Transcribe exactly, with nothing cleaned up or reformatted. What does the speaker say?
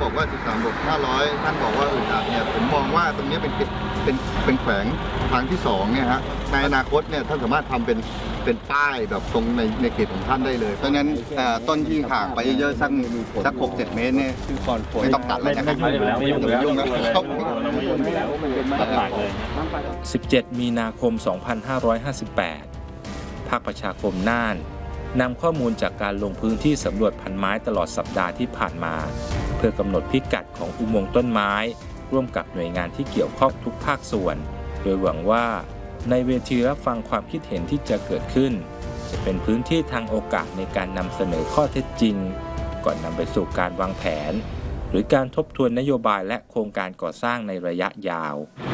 บอกว่าสิบสามบวกห้าร้อยท่านบอกว่าอึดอัดเนี่ยผมมองว่าตรงนี้เป็นเป็นเป็นแขวงทางที่สองเนี่ยฮะในอนาคตเนี่ยท่านสามารถทำเป็นเป็นป้ายแบบตรงในในเขตของท่านได้เลยเพราะฉะนั้นต้นที่ห่างไปเยอะๆสักสักหกเจ็ดเมตรเนี่ยไม่ต้องตัดแล้วนะครับไม่ต้องยุ่งแล้วสิบเจ็ดมีนาคมสองพันห้าร้อยห้าสิบแปดภาคประชาคมน่านนำข้อมูลจากการลงพื้นที่สำรวจพันไม้ตลอดสัปดาห์ที่ผ่านมาเพื่อกำหนดพิกัดของอุโมงค์ต้นไม้ร่วมกับหน่วยงานที่เกี่ยวข้องทุกภาคส่วนโดยหวังว่าในเวทีรับฟังความคิดเห็นที่จะเกิดขึ้นจะเป็นพื้นที่ทางโอกาสในการนำเสนอข้อเท็จจริงก่อนนำไปสู่การวางแผนหรือการทบทวนนโยบายและโครงการก่อสร้างในระยะยาว